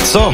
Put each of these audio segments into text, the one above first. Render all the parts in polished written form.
So.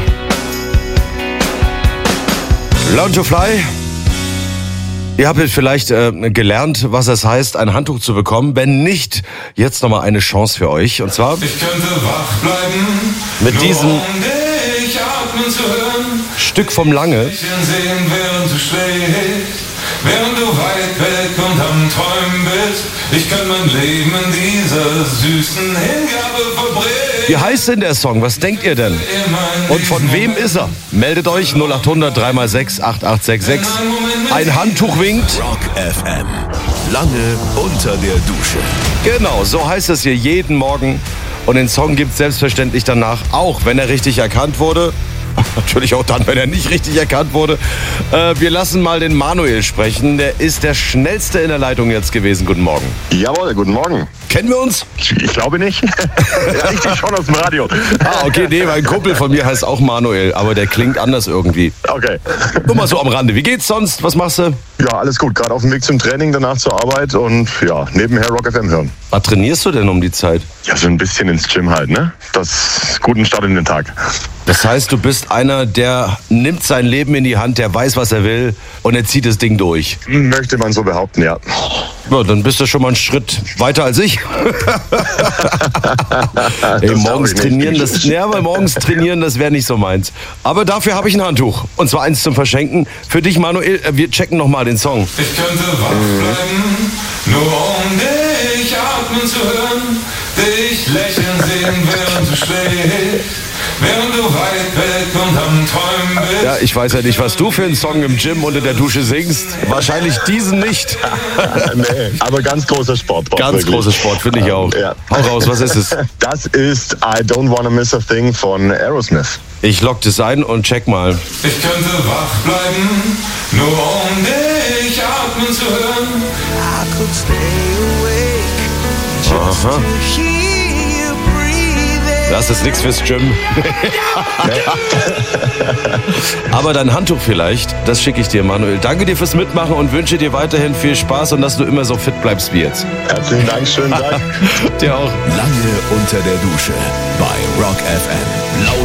Learn to Fly. Ihr habt jetzt vielleicht gelernt, was es heißt, ein Handtuch zu bekommen. Wenn nicht, jetzt nochmal eine Chance für euch. Und zwar Ich könnte wach bleiben, mit diesem um dich atmen zu hören. Stück vom Lange. Sehen, während du schläfst, während du weit weg und am Träumen bist. Ich kann mein Leben in dieser süßen Hingabe verbringen. Wie heißt denn der Song? Was denkt ihr denn? Und von wem ist er? Meldet euch 0800 3x6 8866. Ein Handtuch winkt. Rock FM. Lange unter der Dusche. Genau, so heißt es hier jeden Morgen. Und den Song gibt es selbstverständlich danach, auch wenn er richtig erkannt wurde. Natürlich auch dann, wenn er nicht richtig erkannt wurde. Wir lassen mal den Manuel sprechen. Der ist der Schnellste in der Leitung jetzt gewesen. Guten Morgen. Jawohl, guten Morgen. Kennen wir uns? Ich glaube nicht. Ja, ich dich schon aus dem Radio. Okay, nee, mein Kumpel von mir heißt auch Manuel, aber der klingt anders irgendwie. Okay. Nur mal so am Rande. Wie geht's sonst? Was machst du? Ja, alles gut. Gerade auf dem Weg zum Training, danach zur Arbeit und ja, nebenher Rock FM hören. Was trainierst du denn um die Zeit? Ja, so ein bisschen ins Gym halt, ne? Das guten Start in den Tag. Das heißt, du bist einer, der nimmt sein Leben in die Hand, der weiß, was er will und er zieht das Ding durch. Möchte man so behaupten, ja. Ja, dann bist du schon mal einen Schritt weiter als ich. Ey, morgens trainieren, weil morgens trainieren, das wäre nicht so meins. Aber dafür habe ich ein Handtuch. Und zwar eins zum Verschenken. Für dich, Manuel, wir checken nochmal den Song. Ich könnte wach bleiben, nur um dich atmen zu hören. Dich lächeln sehen, während du schläfst. Während du weit weg und am Träumen bist. Ja, ich weiß ja nicht, was du für einen Song im Gym unter der Dusche singst. Wahrscheinlich diesen nicht. Nee, aber ganz großer Sport. Ganz großer Sport, finde ich auch. Ja. Hau raus, was ist es? Das ist I Don't Wanna Miss a Thing von Aerosmith. Ich lock das ein und check mal. Ich könnte wach bleiben, nur um dich atmen zu hören. Aha. Das ist nichts fürs Gym. Aber dein Handtuch vielleicht, das schicke ich dir, Manuel. Danke dir fürs Mitmachen und wünsche dir weiterhin viel Spaß und dass du immer so fit bleibst wie jetzt. Herzlichen Dank, schönen Tag. Dir auch. Lange unter der Dusche bei Rock FM. Laut